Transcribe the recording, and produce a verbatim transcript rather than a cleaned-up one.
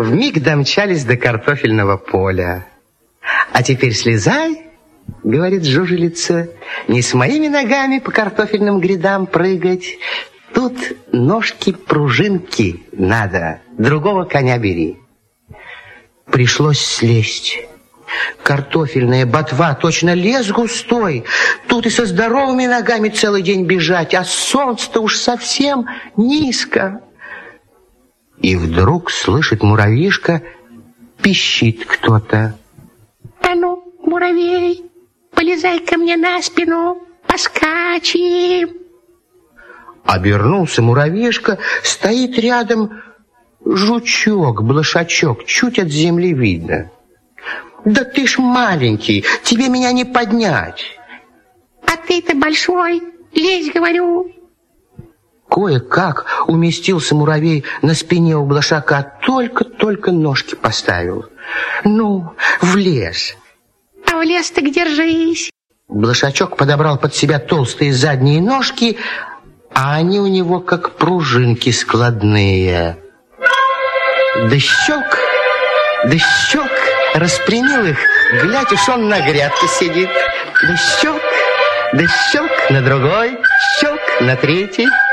вмиг домчались до картофельного поля. А теперь слезай, говорит жужелица, не с моими ногами по картофельным грядам прыгать. Тут ножки-пружинки надо, другого коня бери. Пришлось слезть. Картофельная ботва, точно лес густой. Тут и со здоровыми ногами целый день бежать, а солнце-то уж совсем низко. И вдруг слышит муравьишка, пищит кто-то. А ну, муравей, полезай ко мне на спину, поскачем. Обернулся муравьишка, стоит рядом жучок, блошачок, чуть от земли видно. Да ты ж маленький, тебе меня не поднять. А ты-то большой, лезь, говорю. Кое-как уместился муравей на спине у блошака, только-только ножки поставил. Ну, в лес. А в лес-то где держись. Блошачок подобрал под себя толстые задние ножки, а они у него как пружинки складные. Да щелк, да щелк, распрямил их, глядь, уж он на грядке сидит. Да щелк, да щелк на другой, щелк на третий.